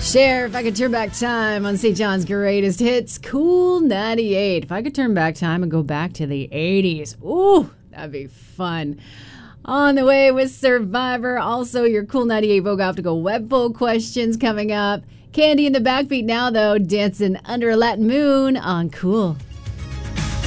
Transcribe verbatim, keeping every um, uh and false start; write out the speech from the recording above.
Cher, if I could turn back time on Saint John's greatest hits, Cool ninety-eight. If I could turn back time and go back to the eighties, ooh, that'd be fun. On the way with Survivor, also your Cool ninety-eight Vogue Optical web poll questions coming up. Candy in the backbeat now, though, dancing under a Latin moon on Cool.